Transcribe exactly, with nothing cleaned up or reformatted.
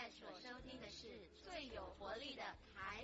在所收听的是最有活力的台